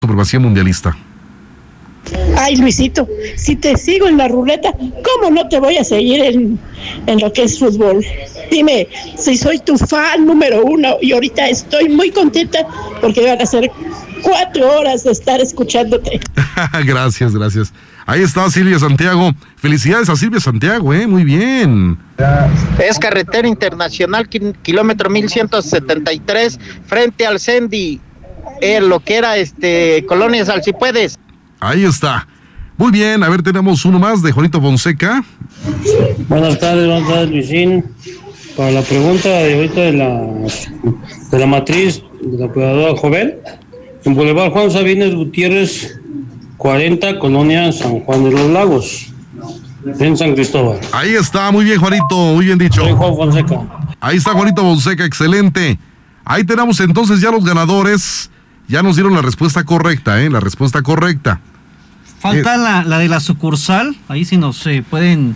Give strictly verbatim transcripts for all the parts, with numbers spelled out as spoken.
supremacía mundialista. Ay, Luisito, si te sigo en la ruleta, ¿cómo no te voy a seguir en, en lo que es fútbol? Dime, si soy tu fan número uno y ahorita estoy muy contenta porque van a ser cuatro horas de estar escuchándote. Gracias, gracias. Ahí está Silvia Santiago. Felicidades a Silvia Santiago, eh, muy bien. Es carretera internacional, kilómetro mil ciento setenta y tres, frente al Cendi, en lo que era este Colonia Salsipuedes. Ahí está. Muy bien, a ver, tenemos uno más de Juanito Fonseca. Buenas tardes, buenas tardes, Luisín. Para la pregunta de ahorita de la, de la matriz de la operadora Jovel, en Boulevard Juan Sabines Gutiérrez, cuarenta, Colonia San Juan de los Lagos, en San Cristóbal. Ahí está, muy bien, Juanito, muy bien dicho. Soy Juan Fonseca. Ahí está Juanito Fonseca, excelente. Ahí tenemos entonces ya los ganadores. Ya nos dieron la respuesta correcta, ¿eh? La respuesta correcta. Falta eh, la, la de la sucursal, ahí sí nos eh, pueden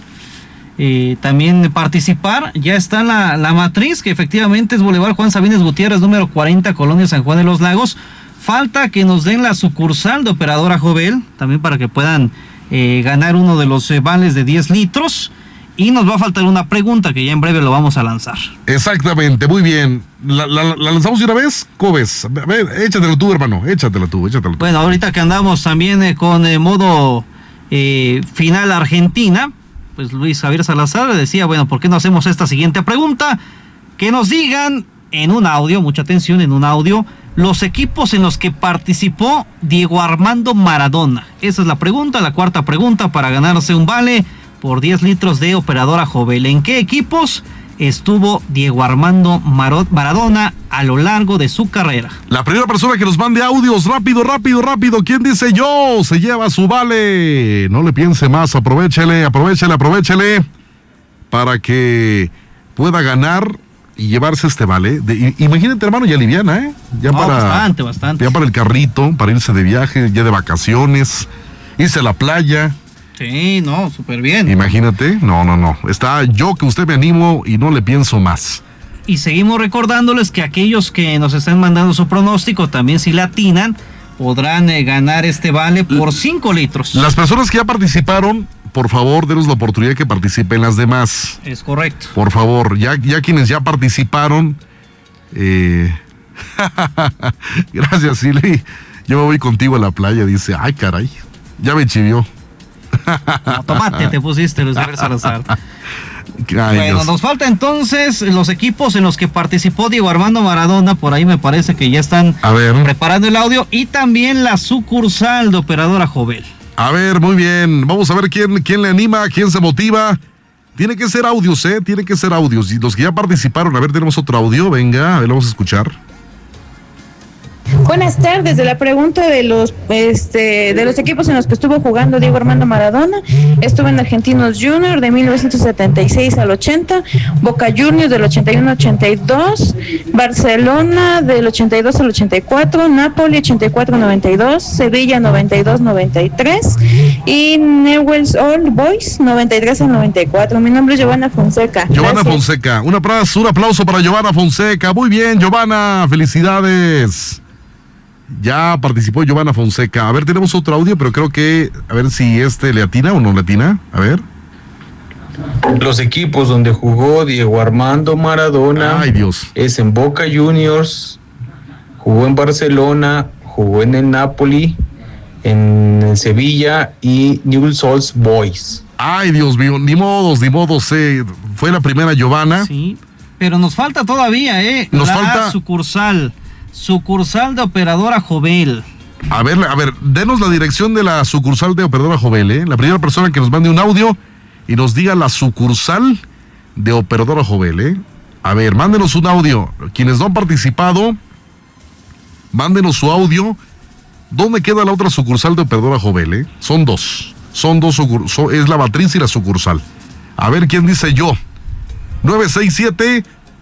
eh, también participar. Ya está la, la matriz, que efectivamente es Boulevard Juan Sabines Gutiérrez, número cuarenta, Colonia San Juan de los Lagos. Falta que nos den la sucursal de operadora Jovel, también para que puedan eh, ganar uno de los eh, vales de diez litros. Y nos va a faltar una pregunta que ya en breve lo vamos a lanzar. Exactamente, muy bien. ¿La, la, la lanzamos de una vez? Cobes, a ver, échatelo tú, hermano, échatelo tú, échatelo tú. Bueno, ahorita que andamos también eh, con eh, modo eh, final Argentina, pues Luis Javier Salazar le decía, bueno, ¿por qué no hacemos esta siguiente pregunta? Que nos digan en un audio, mucha atención, en un audio, los equipos en los que participó Diego Armando Maradona. Esa es la pregunta, la cuarta pregunta para ganarse un vale por diez litros de operadora Jovel. ¿En qué equipos estuvo Diego Armando Maradona a lo largo de su carrera? La primera persona que nos mande audios, rápido, rápido, rápido. ¿Quién dice yo? Se lleva su vale. No le piense más, aprovechele, aprovechele, aprovechele para que pueda ganar y llevarse este vale. De, imagínate, hermano, ya liviana, ¿eh? Ya no, para, bastante, bastante. Ya para el carrito, para irse de viaje, ya de vacaciones, irse a la playa. Sí, no, súper bien. Imagínate, no, no, no. Está yo que usted me animo y no le pienso más. Y seguimos recordándoles que aquellos que nos están mandando su pronóstico, también si le atinan, podrán eh, ganar este vale por cinco litros. Las personas que ya participaron, por favor, denos la oportunidad que participen las demás. Es correcto. Por favor, ya, ya quienes ya participaron, eh... gracias, Silvi. Yo me voy contigo a la playa, dice, ay, caray, ya me chivió. No, tomate te pusiste, Luis Javier Salazar. Ay, bueno, Dios. nos falta entonces los equipos en los que participó Diego Armando Maradona. Por ahí me parece que ya están a ver. preparando el audio. Y también la sucursal de operadora Jovel. A ver, muy bien. Vamos a ver quién, quién le anima, quién se motiva. Tiene que ser audios, ¿eh? Tiene que ser audios. Y los que ya participaron, a ver, tenemos otro audio. Venga, a ver, vamos a escuchar. Buenas tardes. De la pregunta de los este de los equipos en los que estuvo jugando Diego Armando Maradona, estuvo en Argentinos Juniors de mil novecientos setenta y seis al ochenta, Boca Juniors del ochenta y uno al ochenta y dos, Barcelona del ochenta y dos al ochenta y cuatro, Napoli ochenta y cuatro al noventa y dos, Sevilla noventa y dos al noventa y tres y Newell's Old Boys noventa y tres al noventa y cuatro. Mi nombre es Giovanna Fonseca. Giovanna Gracias. Fonseca. Un aplauso, un aplauso para Giovanna Fonseca. Muy bien, Giovanna. Felicidades. Ya participó Giovanna Fonseca. A ver, tenemos otro audio, pero creo que, a ver si este le atina o no le atina. A ver. Los equipos donde jugó Diego Armando Maradona. Ay, Dios. Es en Boca Juniors, jugó en Barcelona, jugó en el Napoli, en el Sevilla y Newell's Old Boys. Ay, Dios mío, ni modos, ni modos. Eh. Fue la primera Giovanna. Sí, pero nos falta todavía, ¿eh? Nos la falta sucursal. Sucursal de operadora Jovel. A ver, a ver, denos la dirección de la sucursal de operadora Jovel, ¿eh? La primera persona que nos mande un audio y nos diga la sucursal de operadora Jovel, ¿eh? A ver, mándenos un audio. Quienes no han participado, mándenos su audio. ¿Dónde queda la otra sucursal de operadora Jovel, eh? Son dos. Son dos sucursales. Es la matriz y la sucursal. A ver, ¿quién dice yo? nueve seis siete,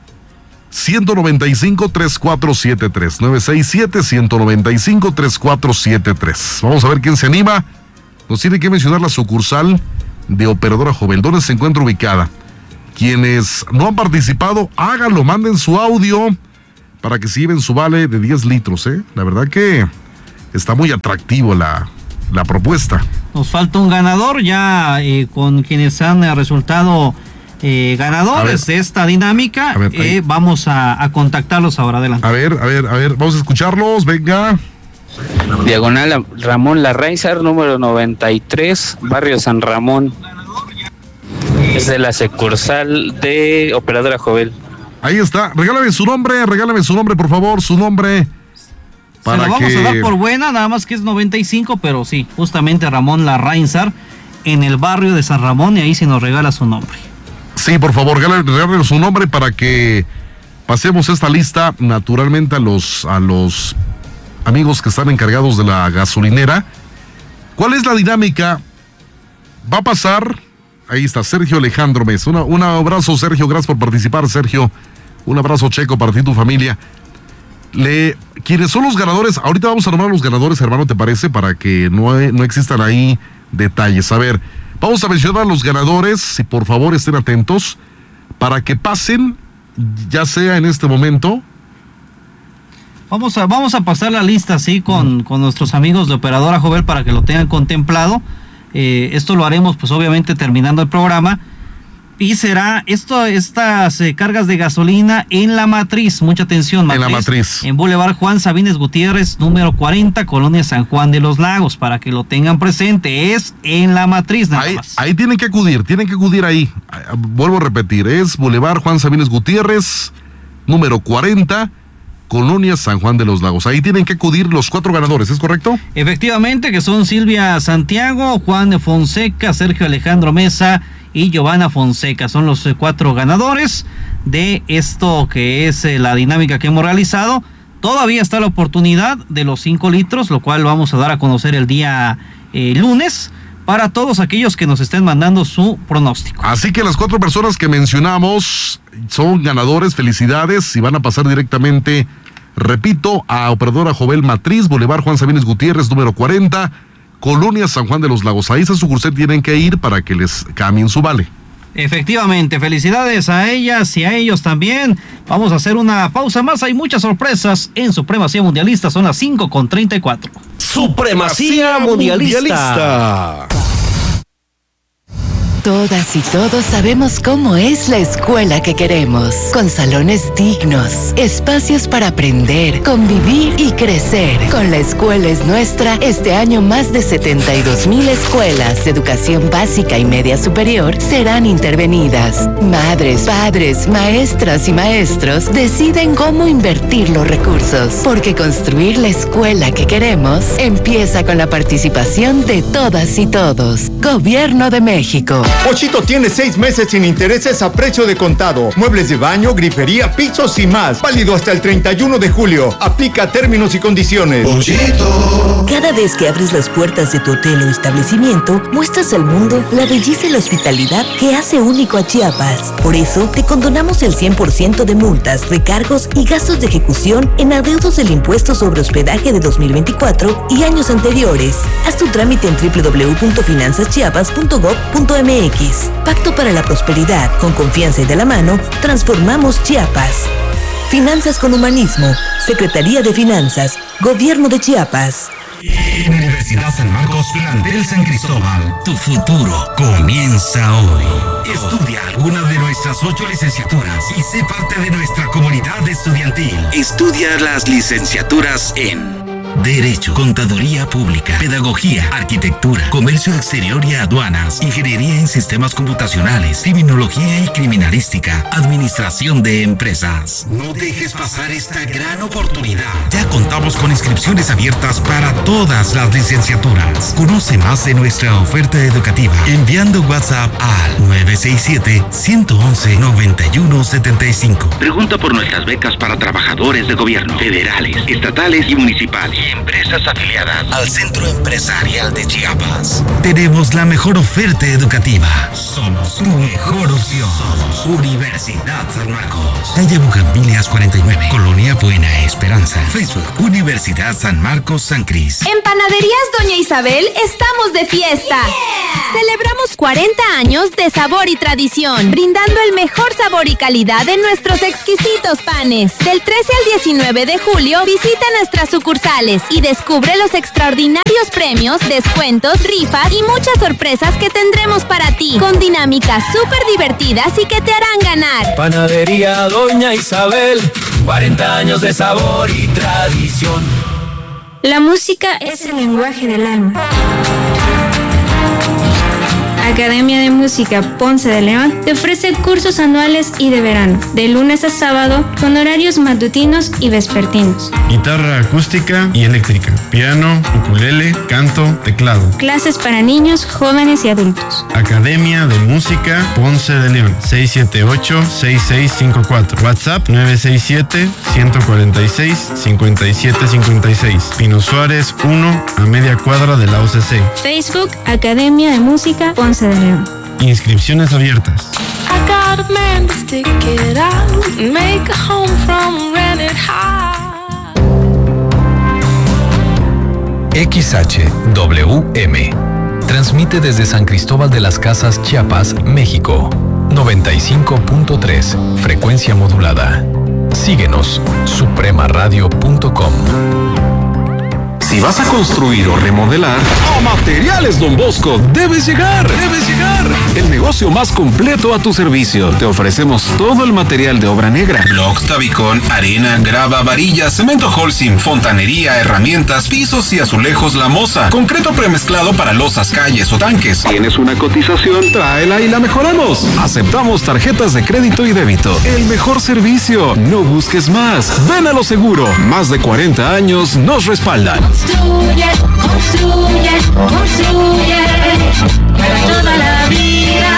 uno nueve cinco, tres cuatro siete tres. nueve seis siete, uno nueve cinco, tres cuatro siete tres. Vamos a ver quién se anima. Nos tiene que mencionar la sucursal de operadora Jovel. ¿Dónde se encuentra ubicada? Quienes no han participado, háganlo, manden su audio para que se lleven su vale de diez litros, ¿eh? La verdad que está muy atractivo la, la propuesta. Nos falta un ganador ya eh, con quienes han eh, resultado eh, ganadores de esta dinámica. A ver, eh, vamos a, a contactarlos ahora. Adelante. A ver, a ver, a ver, vamos a escucharlos, venga. Diagonal Ramón Larraizar, número noventa y tres, barrio San Ramón. Es de la sucursal de Operadora Jovel. Ahí está, regálame su nombre, regálame su nombre, por favor, su nombre. Para Se lo vamos que... a dar por buena, nada más que es noventa y cinco, pero sí, justamente Ramón Larraizar, en el barrio de San Ramón, y ahí se nos regala su nombre. Sí, por favor, regálame, regálame su nombre para que pasemos esta lista naturalmente a los, a los amigos que están encargados de la gasolinera. ¿Cuál es la dinámica? Va a pasar, ahí está Sergio Alejandro Mesa. Una, un abrazo, Sergio, gracias por participar, Sergio. Un abrazo, Checo, para ti y tu familia. Le, ¿Quiénes son los ganadores? Ahorita vamos a nombrar los ganadores, hermano, ¿te parece? Para que no, no existan ahí detalles. A ver, vamos a mencionar los ganadores, si por favor estén atentos, para que pasen, ya sea en este momento. Vamos a, vamos a pasar la lista, sí, con, mm. con nuestros amigos de Operadora Jovel para que lo tengan contemplado. Eh, esto lo haremos, pues obviamente, terminando el programa. Y será esto, estas eh, cargas de gasolina en La Matriz. Mucha atención, Matriz. En La Matriz. En Boulevard Juan Sabines Gutiérrez, número cuarenta, Colonia San Juan de los Lagos, para que lo tengan presente. Es en La Matriz, nada ahí, más. Ahí tienen que acudir, tienen que acudir ahí. Vuelvo a repetir, es Boulevard Juan Sabines Gutiérrez, número cuarenta, Colonia San Juan de los Lagos. Ahí tienen que acudir los cuatro ganadores, ¿es correcto? Efectivamente, que son Silvia Santiago, Juan Fonseca, Sergio Alejandro Mesa y Giovanna Fonseca. Son los eh, cuatro ganadores de esto que es eh, la dinámica que hemos realizado. Todavía está la oportunidad de los cinco litros, lo cual vamos a dar a conocer el día eh, lunes para todos aquellos que nos estén mandando su pronóstico. Así que las cuatro personas que mencionamos son ganadores, felicidades, y van a pasar directamente, repito, a Operadora Jovel Matriz, Boulevard Juan Sabines Gutiérrez, número cuarenta, Colonia San Juan de los Lagos. Ahí esa sucursal tienen que ir para que les cambien su vale. Efectivamente, felicidades a ellas y a ellos también. Vamos a hacer una pausa más, hay muchas sorpresas en Supremacía Mundialista, son las cinco con treinta y cuatro. Supremacía Mundialista. Mundialista. Todas y todos sabemos cómo es la escuela que queremos, con salones dignos, espacios para aprender, convivir y crecer. Con La Escuela es Nuestra, este año más de setenta y dos mil escuelas de educación básica y media superior serán intervenidas. Madres, padres, maestras y maestros deciden cómo invertir los recursos, porque construir la escuela que queremos empieza con la participación de todas y todos. Gobierno de México. Pochito tiene seis meses sin intereses a precio de contado. Muebles de baño, grifería, pisos y más. Válido hasta el treinta y uno de julio. Aplica términos y condiciones. Pochito. Cada vez que abres las puertas de tu hotel o establecimiento, muestras al mundo la belleza y la hospitalidad que hace único a Chiapas. Por eso, te condonamos el cien por ciento de multas, recargos y gastos de ejecución en adeudos del impuesto sobre hospedaje de dos mil veinticuatro y años anteriores. Haz tu trámite en doble u doble u doble u punto finanzas chiapas punto gob punto eme equis. Pacto para la prosperidad, con confianza y de la mano, transformamos Chiapas. Finanzas con humanismo, Secretaría de Finanzas, Gobierno de Chiapas. En Universidad San Marcos, plantel San Cristóbal, tu futuro comienza hoy. Estudia alguna de nuestras ocho licenciaturas y sé parte de nuestra comunidad estudiantil. Estudia las licenciaturas en Derecho, Contaduría Pública, Pedagogía, Arquitectura, Comercio Exterior y Aduanas, Ingeniería en Sistemas Computacionales, Criminología y Criminalística, Administración de Empresas. No dejes pasar esta gran oportunidad. Ya contamos con inscripciones abiertas para todas las licenciaturas. Conoce más de nuestra oferta educativa enviando WhatsApp al nueve seis siete, uno uno uno, nueve uno siete cinco. Pregunta por nuestras becas para trabajadores de gobierno, federales, estatales y municipales. Empresas afiliadas al Centro Empresarial de Chiapas. Tenemos la mejor oferta educativa. Somos tu mejor opción. Somos Universidad San Marcos. Calle Bugambilias cuarenta y nueve, Colonia Buena Esperanza. Facebook, Universidad San Marcos San Cris. En Panaderías Doña Isabel estamos de fiesta. Yeah. Celebramos cuarenta años de sabor y tradición, brindando el mejor sabor y calidad de nuestros exquisitos panes. Del trece al diecinueve de julio, visita nuestras sucursales y descubre los extraordinarios premios, descuentos, rifas y muchas sorpresas que tendremos para ti, con dinámicas súper divertidas y que te harán ganar. Panadería Doña Isabel, cuarenta años de sabor y tradición. La música es el lenguaje del alma. Academia de Música Ponce de León te ofrece cursos anuales y de verano, de lunes a sábado, con horarios matutinos y vespertinos. Guitarra acústica y eléctrica, piano, ukulele, canto, teclado. Clases para niños, jóvenes y adultos. Academia de Música Ponce de León, seis siete ocho, seis seis cinco cuatro. WhatsApp nueve seis siete, uno cuatro seis, cinco siete cinco seis. Pino Suárez uno, a media cuadra de la O C C. Facebook Academia de Música Ponce de León. Inscripciones abiertas. X H W M transmite desde San Cristóbal de las Casas, Chiapas, México. noventa y cinco punto tres, frecuencia modulada. Síguenos, suprema radio punto com. Si vas a construir o remodelar, a Materiales Don Bosco debes llegar, debes llegar. El negocio más completo a tu servicio. Te ofrecemos todo el material de obra negra: bloc, tabicón, arena, grava, varillas, cemento Holcim, fontanería, herramientas, pisos y azulejos La Moza. Concreto premezclado para losas, calles o tanques. ¿Tienes una cotización? Tráela y la mejoramos. Aceptamos tarjetas de crédito y débito. El mejor servicio. No busques más. Ven a lo seguro. Más de cuarenta años nos respaldan. Construye, construye, construye para toda la vida.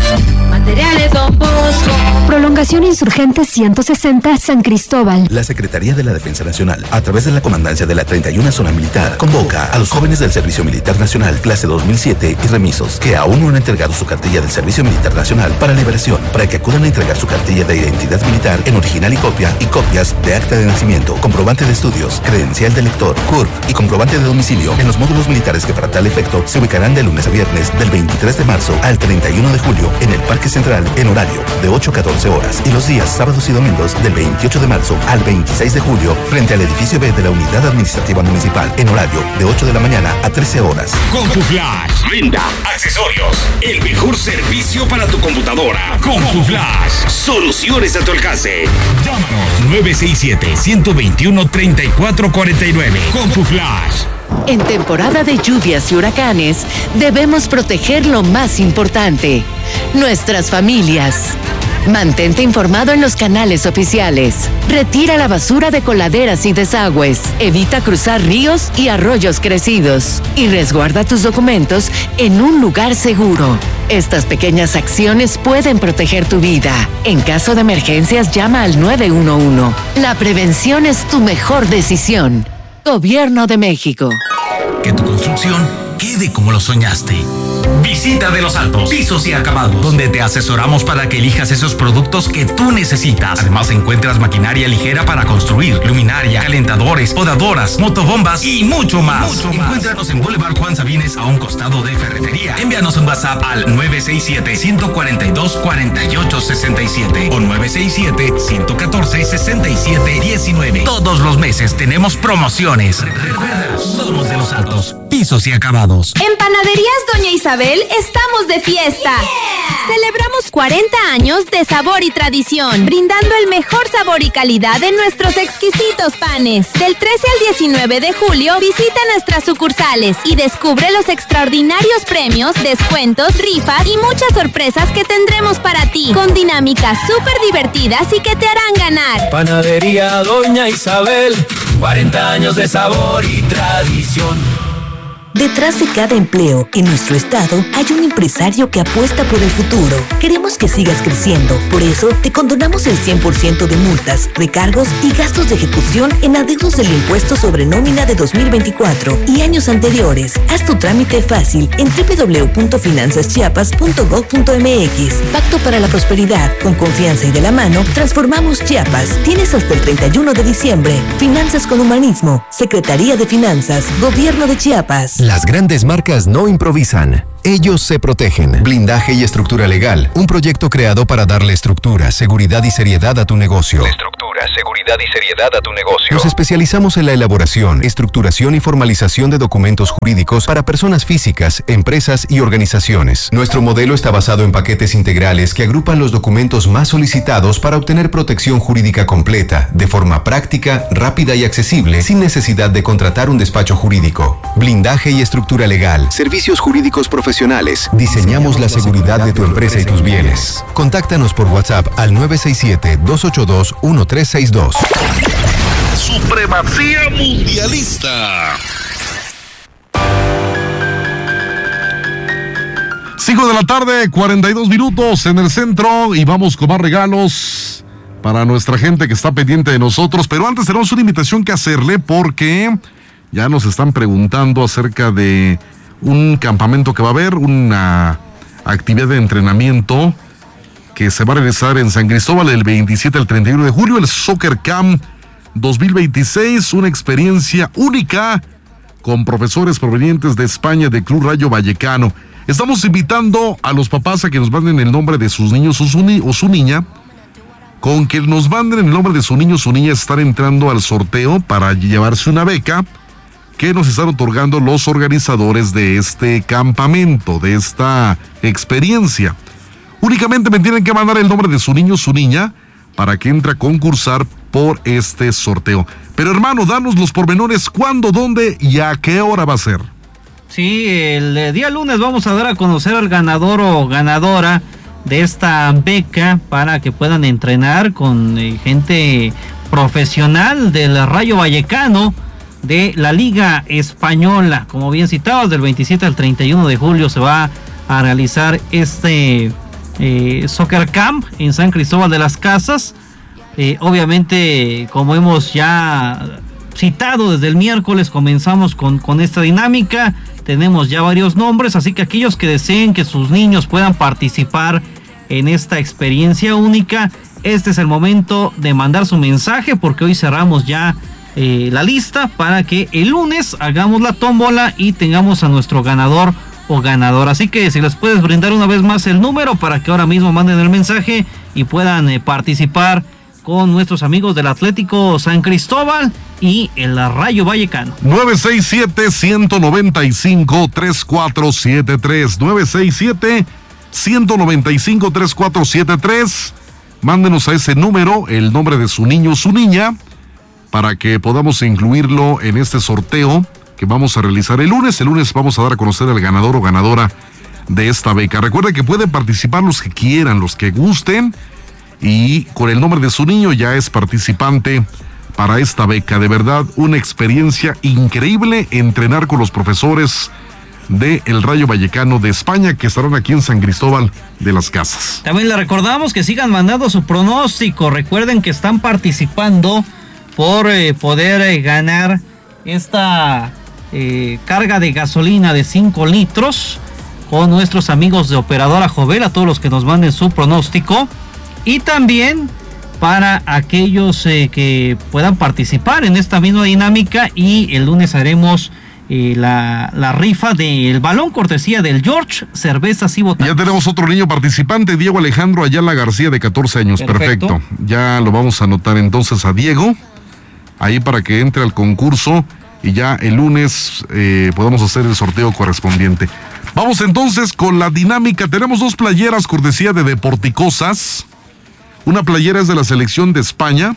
Materiales Don Bosco. Prolongación Insurgente ciento sesenta, San Cristóbal. La Secretaría de la Defensa Nacional, a través de la Comandancia de la treinta y una Zona Militar, convoca a los jóvenes del Servicio Militar Nacional, clase dos mil siete y remisos, que aún no han entregado su cartilla del Servicio Militar Nacional para liberación, para que acudan a entregar su cartilla de identidad militar en original y copia, y copias de acta de nacimiento, comprobante de estudios, credencial de lector, C U R P y comprobante de domicilio en los módulos militares que para tal efecto se ubicarán de lunes a viernes del veintitrés de marzo al treinta y uno de julio en el Parque Central en horario de ocho a catorce horas, y los días sábados y domingos del veintiocho de marzo al veintiséis de julio frente al edificio B de la Unidad Administrativa Municipal en horario de ocho de la mañana a trece horas. CompuFlash, venta, accesorios, el mejor servicio para tu computadora. CompuFlash, soluciones a tu alcance. Llámanos nueve seis siete, uno dos uno, tres cuatro cuatro nueve. CompuFlash. En temporada de lluvias y huracanes, debemos proteger lo más importante: nuestras familias. Mantente informado en los canales oficiales. Retira la basura de coladeras y desagües. Evita cruzar ríos y arroyos crecidos. Y resguarda tus documentos en un lugar seguro. Estas pequeñas acciones pueden proteger tu vida. En caso de emergencias, llama al nueve uno uno. La prevención es tu mejor decisión. Gobierno de México. Que tu construcción quede como lo soñaste. Visita De Los Altos, pisos y acabados, donde te asesoramos para que elijas esos productos que tú necesitas. Además encuentras maquinaria ligera para construir, luminaria, calentadores, podadoras, motobombas y mucho más. Mucho Encuéntranos más en Boulevard Juan Sabines, a un costado de Ferretería. Envíanos un WhatsApp al nueve seis siete, uno cuatro dos, cuatro ocho seis siete o nueve seis siete, uno uno cuatro, seis siete uno nueve. Todos los meses tenemos promociones. Recuerda, somos De Los Altos, pisos y acabados. En Panaderías Doña Isabel estamos de fiesta. Yeah. Celebramos cuarenta años de sabor y tradición, brindando el mejor sabor y calidad de nuestros exquisitos panes. Del trece al diecinueve de julio, visita nuestras sucursales y descubre los extraordinarios premios, descuentos, rifas y muchas sorpresas que tendremos para ti, con dinámicas súper divertidas y que te harán ganar. Panadería Doña Isabel, cuarenta años de sabor y tradición. Detrás de cada empleo en nuestro estado hay un empresario que apuesta por el futuro. Queremos que sigas creciendo. Por eso, te condonamos el cien por ciento de multas, recargos y gastos de ejecución en adeudos del impuesto sobre nómina de dos mil veinticuatro y años anteriores. Haz tu trámite fácil en doble u doble u doble u punto finanzas chiapas punto gob punto eme equis. Pacto para la prosperidad. Con confianza y de la mano, transformamos Chiapas. Tienes hasta el treinta y uno de diciembre. Finanzas con humanismo. Secretaría de Finanzas. Gobierno de Chiapas. Las grandes marcas no improvisan. Ellos se protegen. Blindaje y estructura legal. Un proyecto creado para darle estructura, seguridad y seriedad a tu negocio. Estructura, seguridad y seriedad a tu negocio. Nos especializamos en la elaboración, estructuración y formalización de documentos jurídicos para personas físicas, empresas y organizaciones. Nuestro modelo está basado en paquetes integrales que agrupan los documentos más solicitados para obtener protección jurídica completa, de forma práctica, rápida y accesible, sin necesidad de contratar un despacho jurídico. Blindaje y estructura legal. Servicios jurídicos profesionales. Diseñamos la seguridad de tu empresa y tus bienes. Contáctanos por WhatsApp al nueve seis siete, dos ocho dos, uno tres seis dos. Supremacía mundialista. cinco de la tarde, cuarenta y dos minutos en el centro y vamos con más regalos para nuestra gente que está pendiente de nosotros. Pero antes tenemos una invitación que hacerle porque ya nos están preguntando acerca de un campamento que va a haber, una actividad de entrenamiento que se va a realizar en San Cristóbal del veintisiete al treinta y uno de julio, el Soccer Camp dos mil veintiséis, una experiencia única con profesores provenientes de España del Club Rayo Vallecano. Estamos invitando a los papás a que nos manden el nombre de sus niños o su, ni- o su niña. Con que nos manden el nombre de su niño o su niña están entrando al sorteo para llevarse una beca que nos están otorgando los organizadores de este campamento, de esta experiencia. Únicamente me tienen que mandar el nombre de su niño o su niña para que entre a concursar por este sorteo. Pero hermano, danos los pormenores, cuándo, dónde y a qué hora va a ser. Sí, el día lunes vamos a dar a conocer al ganador o ganadora de esta beca para que puedan entrenar con eh, gente profesional del Rayo Vallecano de la Liga Española. Como bien citados, del veintisiete al treinta y uno de julio se va a realizar este eh, Soccer Camp en San Cristóbal de las Casas. Eh, obviamente, como hemos ya citado desde el miércoles, comenzamos con, con esta dinámica. Tenemos ya varios nombres, así que aquellos que deseen que sus niños puedan participar en esta experiencia única, este es el momento de mandar su mensaje, porque hoy cerramos ya eh, la lista para que el lunes hagamos la tómbola y tengamos a nuestro ganador o ganadora. Así que si les puedes brindar una vez más el número para que ahora mismo manden el mensaje y puedan eh, participar con nuestros amigos del Atlético San Cristóbal y el Rayo Vallecano. nueve seis siete, uno nueve cinco, tres cuatro siete tres. nueve seis siete, uno nueve cinco, tres cuatro siete tres. Mándenos a ese número el nombre de su niño o su niña para que podamos incluirlo en este sorteo que vamos a realizar el lunes. El lunes vamos a dar a conocer al ganador o ganadora de esta beca. Recuerden que pueden participar los que quieran, los que gusten, y con el nombre de su niño ya es participante para esta beca. De verdad, una experiencia increíble entrenar con los profesores de el Rayo Vallecano de España, que estarán aquí en San Cristóbal de las Casas. También les recordamos que sigan mandando su pronóstico. Recuerden que están participando por eh, poder eh, ganar esta eh, carga de gasolina de cinco litros con nuestros amigos de Operadora Jovel, a todos los que nos manden su pronóstico. Y también para aquellos eh, que puedan participar en esta misma dinámica, y el lunes haremos eh, la, la rifa del balón cortesía del George Cervezas y Botanas. Ya tenemos otro niño participante, Diego Alejandro Ayala García, de catorce años. Perfecto. Perfecto. Ya lo vamos a anotar entonces a Diego, ahí para que entre al concurso y ya el lunes eh, podamos hacer el sorteo correspondiente. Vamos entonces con la dinámica. Tenemos dos playeras cortesía de Deporticosas. Una playera es de la selección de España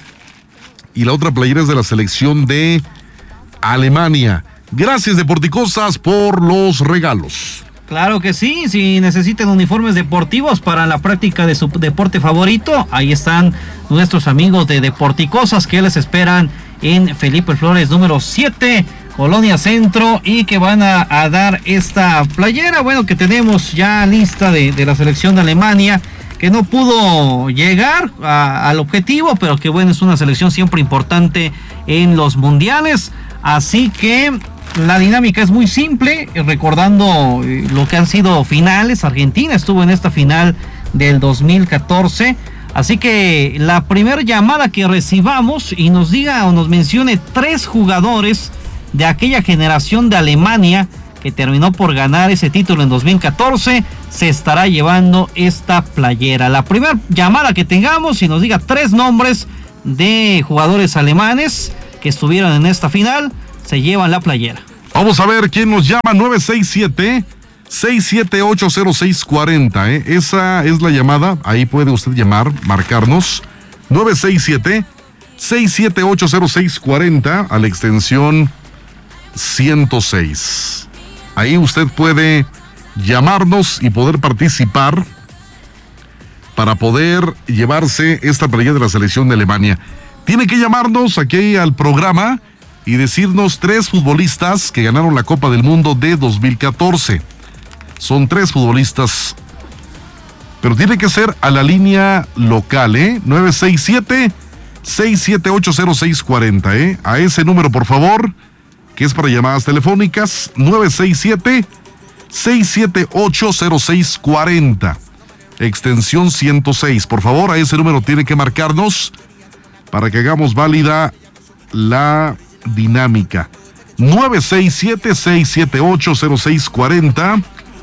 y la otra playera es de la selección de Alemania. Gracias, Deporticosas, por los regalos. Claro que sí, si necesitan uniformes deportivos para la práctica de su deporte favorito, ahí están nuestros amigos de Deporticosas, que les esperan en Felipe Flores número siete, Colonia Centro, y que van a, a dar esta playera, bueno, que tenemos ya lista de, de la selección de Alemania, que no pudo llegar a, al objetivo, pero que bueno, es una selección siempre importante en los mundiales. Así que la dinámica es muy simple, recordando lo que han sido finales. Argentina estuvo en esta final del dos mil catorce. Así que la primera llamada que recibamos y nos diga o nos mencione tres jugadores de aquella generación de Alemania que terminó por ganar ese título en dos mil catorce, se estará llevando esta playera. La primera llamada que tengamos y nos diga tres nombres de jugadores alemanes que estuvieron en esta final, se llevan la playera. Vamos a ver quién nos llama. Nueve seis siete, seis siete ocho, cero seis cuatro cero, ¿eh? Esa es la llamada, ahí puede usted llamar, marcarnos. Nueve seis siete, seis siete ocho, cero seis cuatro cero a la extensión ciento seis. Ahí usted puede llamarnos y poder participar para poder llevarse esta playera de la selección de Alemania. Tiene que llamarnos aquí al programa y decirnos tres futbolistas que ganaron la Copa del Mundo de dos mil catorce. Son tres futbolistas, pero tiene que ser a la línea local, ¿eh? nueve seis siete, seis siete ocho, cero seis cuatro cero, ¿eh? A ese número, por favor, que es para llamadas telefónicas, nueve seis siete, seis siete ocho, cero seis cuatro cero, extensión ciento seis. Por favor, a ese número tiene que marcarnos para que hagamos válida la dinámica. nueve seis siete, seis siete ocho, cero seis cuatro cero,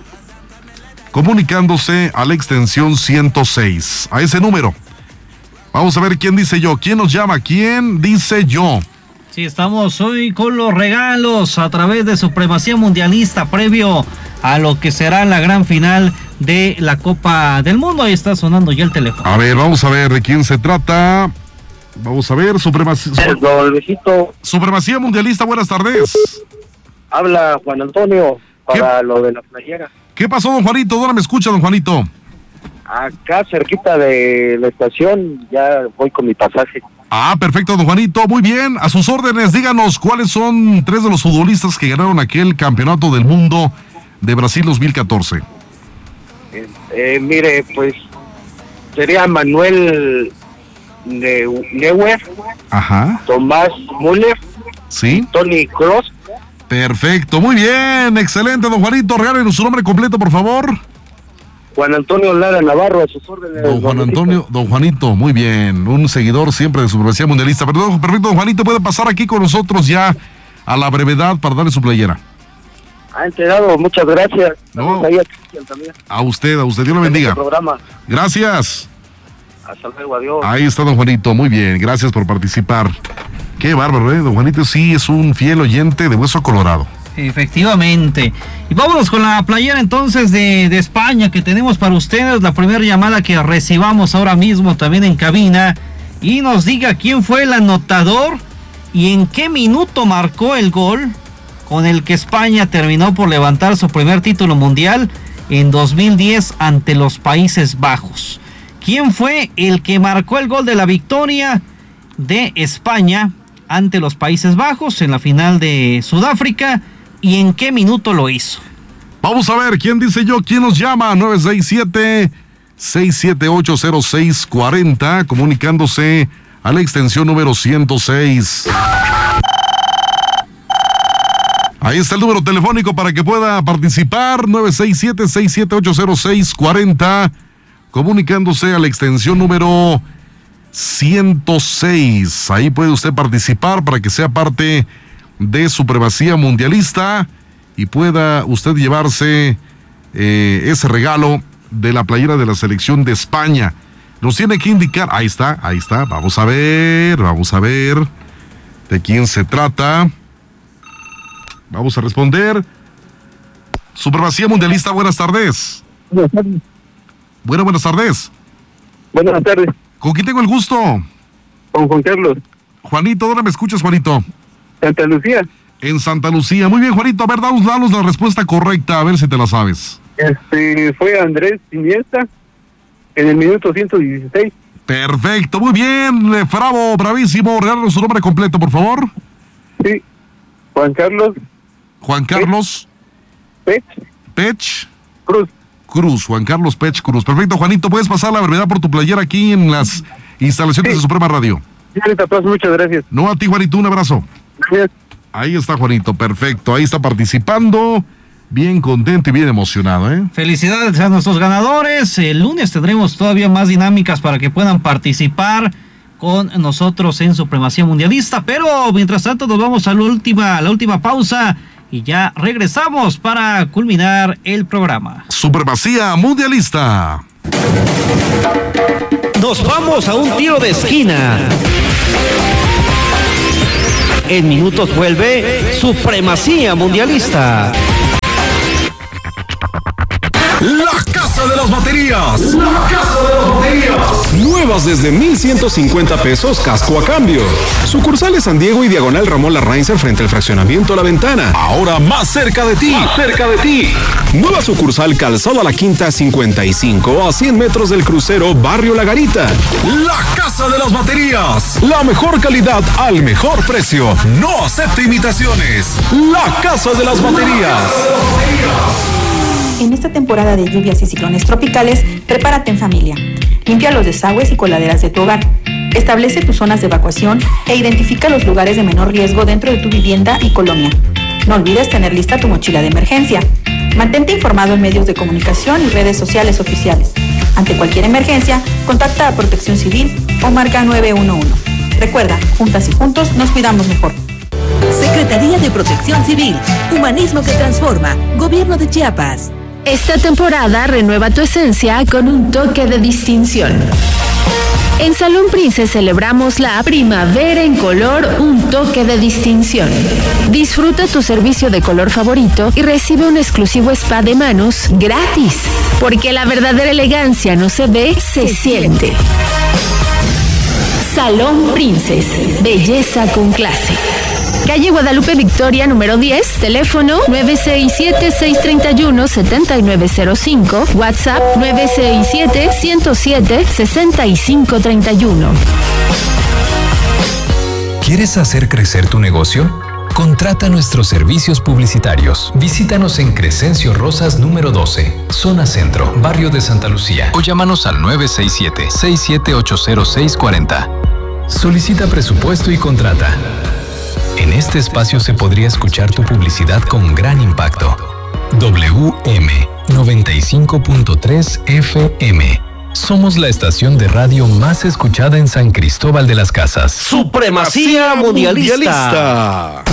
comunicándose a la extensión ciento seis. A ese número. Vamos a ver quién dice yo. ¿Quién nos llama? ¿Quién dice yo? Sí, estamos hoy con los regalos a través de Supremacía Mundialista previo a lo que será la gran final de la Copa del Mundo. Ahí está sonando ya el teléfono. A ver, vamos a ver de quién se trata. Vamos a ver, Supremacía, Supremacía Mundialista, buenas tardes. Habla Juan Antonio para ¿Qué? Lo de la playera. ¿Qué pasó, don Juanito? ¿Dónde me escucha, don Juanito? Acá cerquita de la estación, ya voy con mi pasaje. Ah, perfecto, don Juanito, muy bien. A sus órdenes, díganos cuáles son tres de los futbolistas que ganaron aquel campeonato del mundo de Brasil dos mil catorce. Eh, eh, mire, pues sería Manuel Neuer, ajá, Tomás Müller, sí, Toni Kroos. Perfecto, muy bien, excelente, don Juanito. Regálenos su nombre completo, por favor. Juan Antonio Lara Navarro, a sus órdenes. Don Juan Antonio, don Juanito, muy bien, un seguidor siempre de Supremacía Mundialista. Perdón, perfecto, don Juanito, puede pasar aquí con nosotros ya a la brevedad para darle su playera. Ha enterado, muchas gracias. No, ahí a, a usted, a usted, Dios lo bendiga. Gracias. Hasta luego, adiós. Ahí está don Juanito, muy bien, gracias por participar. Qué bárbaro, ¿eh? Don Juanito sí es un fiel oyente de Hueso Colorado. Efectivamente. Y vámonos con la playera entonces de, de España que tenemos para ustedes. La primera llamada que recibamos ahora mismo también en cabina. Y nos diga quién fue el anotador y en qué minuto marcó el gol con el que España terminó por levantar su primer título mundial en dos mil diez ante los Países Bajos. ¿Quién fue el que marcó el gol de la victoria de España ante los Países Bajos en la final de Sudáfrica? ¿Y en qué minuto lo hizo? Vamos a ver, ¿quién dice yo? ¿Quién nos llama? nueve seis siete, seis siete ocho, cero seis cuatro cero, comunicándose a la extensión número ciento seis. Ahí está el número telefónico para que pueda participar, nueve seis siete, seis siete ocho, cero seis cuatro cero, comunicándose a la extensión número ciento seis. Ahí puede usted participar para que sea parte de Supremacía Mundialista y pueda usted llevarse eh, ese regalo de la playera de la selección de España. Nos tiene que indicar, ahí está, ahí está, vamos a ver, vamos a ver de quién se trata. Vamos a responder. Supremacía Mundialista, buenas tardes. Buenas tardes. Bueno, buenas tardes. Buenas tardes. ¿Con quién tengo el gusto? Con Juan Carlos. Juanito, ¿dónde me escuchas, Juanito? Santa Lucía. En Santa Lucía. Muy bien, Juanito. A ver, danos, danos la respuesta correcta, a ver si te la sabes. Este, fue Andrés Iniesta en el minuto ciento dieciséis. Perfecto, muy bien. Bravo, bravísimo. Regálanos su nombre completo, por favor. Sí. Juan Carlos. Juan Carlos. Pech. Pech. Cruz. Cruz, Juan Carlos Pech Cruz. Perfecto, Juanito. Puedes pasar la brevedad por tu playera aquí en las instalaciones sí. de Suprema Radio. Sí, muchas gracias. No, a ti, Juanito, un abrazo. Gracias. Ahí está Juanito, perfecto. Ahí está participando. Bien contento y bien emocionado, ¿eh? Felicidades a nuestros ganadores. El lunes tendremos todavía más dinámicas para que puedan participar con nosotros en Supremacía Mundialista. Pero mientras tanto nos vamos a la última, a la última pausa y ya regresamos para culminar el programa. Supremacía mundialista. Nos vamos a un tiro de esquina. En minutos vuelve Supremacía Mundialista. La Casa de las Baterías. La Casa de las Baterías. Nuevas desde mil ciento cincuenta pesos casco a cambio. Sucursales San Diego y Diagonal Ramón Larrainzer frente al fraccionamiento La Ventana. Ahora más cerca de ti. Más cerca de ti. Nueva sucursal Calzada La Quinta cincuenta y cinco a cien metros del crucero Barrio La Garita. La Casa de las Baterías. La mejor calidad al mejor precio. No acepte imitaciones. La Casa de las Baterías. En esta temporada de lluvias y ciclones tropicales, prepárate en familia. Limpia los desagües y coladeras de tu hogar. Establece tus zonas de evacuación e identifica los lugares de menor riesgo dentro de tu vivienda y colonia. No olvides tener lista tu mochila de emergencia. Mantente informado en medios de comunicación y redes sociales oficiales. Ante cualquier emergencia, contacta a Protección Civil o marca nueve uno uno. Recuerda, juntas y juntos nos cuidamos mejor. Secretaría de Protección Civil. Humanismo que transforma. Gobierno de Chiapas. Esta temporada renueva tu esencia con un toque de distinción. En Salón Princess celebramos la primavera en color, un toque de distinción. Disfruta tu servicio de color favorito y recibe un exclusivo spa de manos gratis, porque la verdadera elegancia no se ve, se siente. Salón Princess, belleza con clase. Calle Guadalupe Victoria, número diez, teléfono nueve seis siete, seis tres uno, siete nueve cero cinco, WhatsApp nueve seis siete, uno cero siete, seis cinco tres uno. ¿Quieres hacer crecer tu negocio? Contrata nuestros servicios publicitarios. Visítanos en Crescencio Rosas número doce, Zona Centro, Barrio de Santa Lucía, o llámanos al nueve seis siete, seis siete ocho cero seis cuatro cero. Solicita presupuesto y contrata. En este espacio se podría escuchar tu publicidad con gran impacto. W M noventa y cinco punto tres F M. Somos la estación de radio más escuchada en San Cristóbal de las Casas. Supremacía Mundialista.